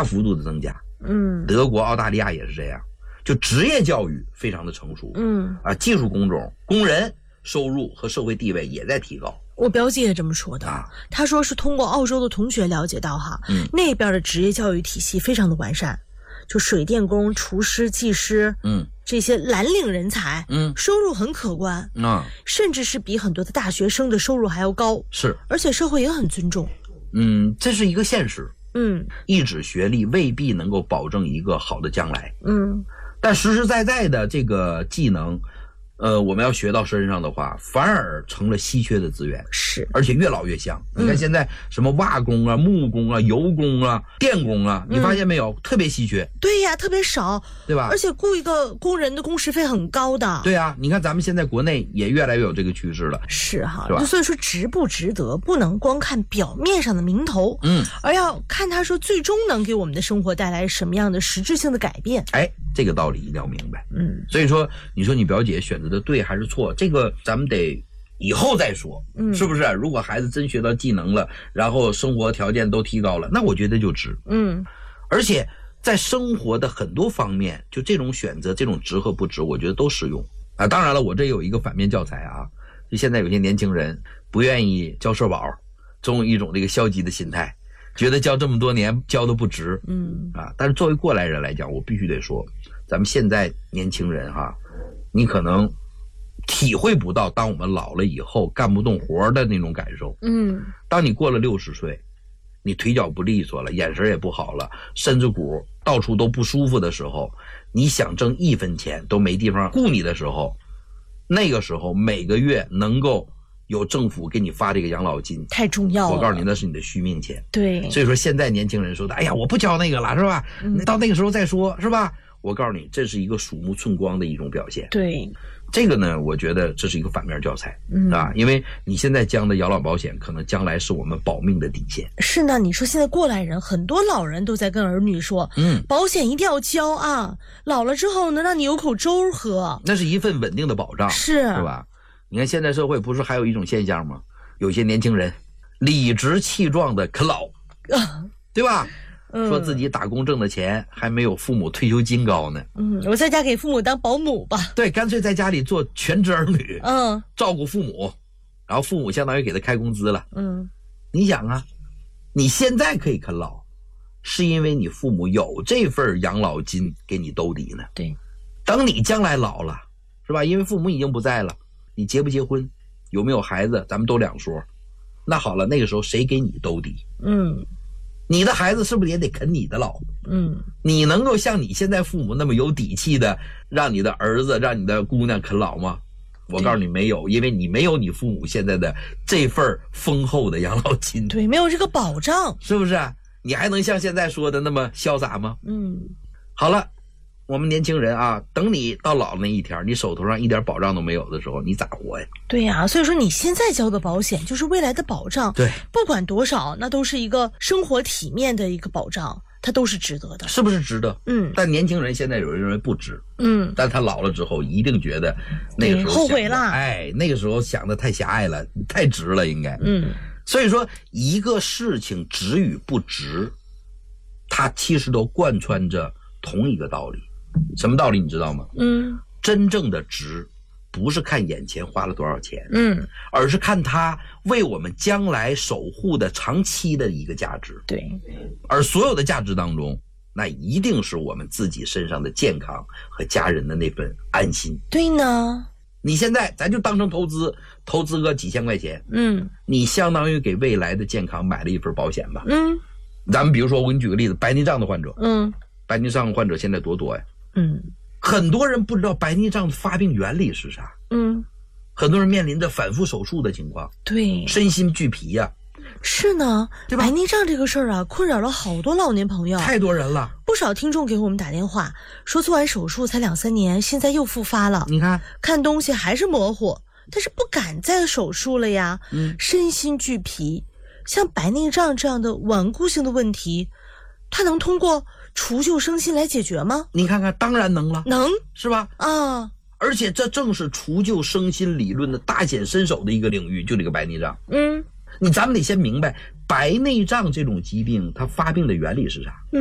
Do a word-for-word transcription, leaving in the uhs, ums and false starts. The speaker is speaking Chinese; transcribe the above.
大幅度的增加。 嗯， 德国、澳大利亚也是这样，就职业教育非常的成熟。 嗯啊，技术工种、工人收入和社会地位也在提高。 我表姐也这么说的， 啊， 她说是通过澳洲的同学了解到哈， 嗯， 那边的职业教育体系非常的完善，就水电工、厨师、技师， 嗯， 这些蓝领人才， 嗯， 收入很可观， 啊， 甚至是比很多的大学生的收入还要高， 是， 而且社会也很尊重。 嗯，这是一个现实。 嗯一纸学历未必能够保证一个好的将来， 嗯， 但实实在在的这个技能，呃，我们要学到身上的话，反而成了稀缺的资源， 是， 而且越老越香。你看现在什么瓦工啊、木工啊、油工啊、电工啊，你发现没有，嗯、特别稀缺。 对呀，特别少， 对吧？ 而且雇一个工人的工时费很高的。 对啊，你看咱们现在国内也越来越有这个趋势了。 是哈， 是吧？ 所以说值不值得，不能光看表面上的名头， 嗯， 而要看他说最终能给我们的生活带来什么样的实质性的改变。 哎，这个道理一定要明白。 嗯， 所以说，你说你表姐选择的对还是错？这个咱们得以后再说， 嗯， 是不是？如果孩子真学到技能了，然后生活条件都提高了，那我觉得就值。 嗯， 而且在生活的很多方面，就这种选择，这种值和不值，我觉得都适用啊。当然了，我这有一个反面教材啊，就现在有些年轻人不愿意交社保，总有一种这个消极的心态，觉得交这么多年交的不值， 嗯啊。但是作为过来人来讲，我必须得说，咱们现在年轻人哈，你可能体会不到当我们老了以后干不动活的那种感受。 嗯， 当你过了六十岁，你腿脚不利索了，眼神也不好了，身子骨到处都不舒服的时候，你想挣一分钱都没地方雇你的时候，那个时候每个月能够有政府给你发这个养老金， 太重要了。 我告诉你，那是你的续命钱。 对， 所以说现在年轻人说的，哎呀，我不交那个了，是吧？嗯、到那个时候再说，是吧？我告诉你，这是一个鼠目寸光的一种表现。 对， 这个呢，我觉得这是一个反面教材， 嗯啊，因为你现在交的养老保险，可能将来是我们保命的底线。 是呢，你说现在过来人，很多老人都在跟儿女说， 嗯， 保险一定要交啊，老了之后能让你有口粥喝， 那是一份稳定的保障， 是， 是吧？你看现在社会不是还有一种现象吗？有些年轻人理直气壮的啃老，对吧？ 嗯、 说自己打工挣的钱还没有父母退休金高呢。 嗯，我在家给父母当保姆吧。 对，干脆在家里做全职儿女， 嗯， 照顾父母，然后父母相当于给他开工资了。 嗯， 你想啊，你现在可以啃老，是因为你父母有这份养老金给你兜底呢。 对， 等你将来老了，是吧？因为父母已经不在了，你结不结婚，有没有孩子，咱们都两说。那好了，那个时候谁给你兜底？ 嗯。 你的孩子是不是也得啃你的老？ 嗯， 你能够像你现在父母那么有底气的让你的儿子让你的姑娘啃老吗？我告诉你没有，因为你没有你父母现在的这份丰厚的养老金。 对，没有这个保障， 是不是？你还能像现在说的那么潇洒吗？ 嗯， 好了，我们年轻人啊，等你到老那一天，你手头上一点保障都没有的时候，你咋活呀？ 对呀、啊，所以说你现在交的保险就是未来的保障， 对， 不管多少，那都是一个生活体面的一个保障，它都是值得的， 是不是值得？ 嗯， 但年轻人现在有人认为不值， 嗯， 但他老了之后一定觉得那个时候后悔了， 哎，那个时候想的太狭隘了，太值了，应该， 嗯， 所以说一个事情值与不值，它其实都贯穿着同一个道理。什么道理你知道吗？ 嗯， 真正的值不是看眼前花了多少钱， 嗯， 而是看它为我们将来守护的长期的一个价值。 对， 而所有的价值当中，那一定是我们自己身上的健康和家人的那份安心。 对呢， 你现在咱就当成投资，投资个几千块钱， 嗯， 你相当于给未来的健康买了一份保险吧。 嗯， 咱们比如说我给你举个例子，白内障的患者， 嗯， 白内障患者现在多多呀。 嗯， 很多人不知道白内障的发病原理是啥， 嗯， 很多人面临着反复手术的情况， 对， 身心俱疲呀、 啊，是呢，对吧？白内障这个事儿啊，困扰了好多老年朋友， 太多人了。 不少听众给我们打电话说，做完手术才两三年，现在又复发了。 你看， 看东西还是模糊，但是不敢再手术了呀， 嗯， 身心俱疲。像白内障这样的顽固性的问题，它能通过除旧生新来解决吗？ 你看看，当然能了， 能， 是吧？ 啊， 而且这正是除旧生新理论的大显身手的一个领域，就这个白内障。 嗯， 你咱们得先明白，白内障这种疾病它发病的原理是啥？